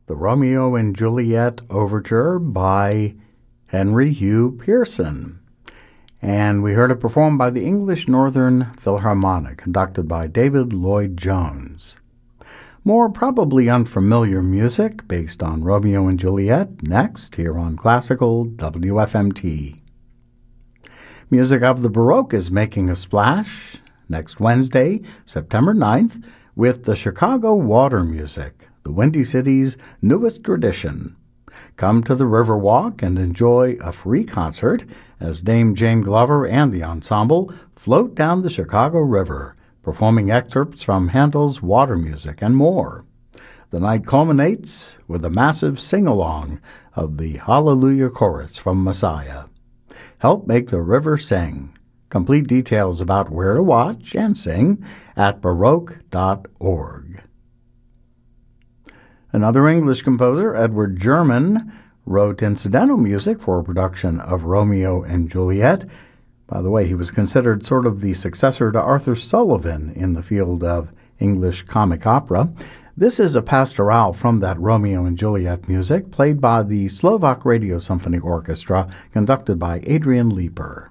the Romeo and Juliet Overture by Henry Hugh Pearson. And we heard it performed by the English Northern Philharmonic, conducted by David Lloyd-Jones. More probably unfamiliar music based on Romeo and Juliet next here on Classical WFMT. Music of the Baroque is making a splash next Wednesday, September 9th, with the Chicago Water Music, the Windy City's newest tradition. Come to the Riverwalk and enjoy a free concert as Dame Jane Glover and the ensemble float down the Chicago River, performing excerpts from Handel's Water Music and more. The night culminates with a massive sing-along of the Hallelujah Chorus from Messiah. Help make the river sing. Complete details about where to watch and sing at baroque.org. Another English composer, Edward German, wrote incidental music for a production of Romeo and Juliet. By the way, he was considered sort of the successor to Arthur Sullivan in the field of English comic opera. This is a pastorale from that Romeo and Juliet music, played by the Slovak Radio Symphony Orchestra, conducted by Adrian Leeper.